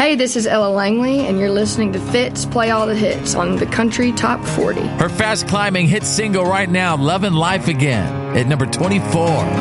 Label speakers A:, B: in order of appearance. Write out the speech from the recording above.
A: Hey, this is Ella Langley, and you're listening to Fitz Play All the Hits on the Country Top 40.
B: Her fast-climbing hit single right now, Lovin' Life Again, at number 24.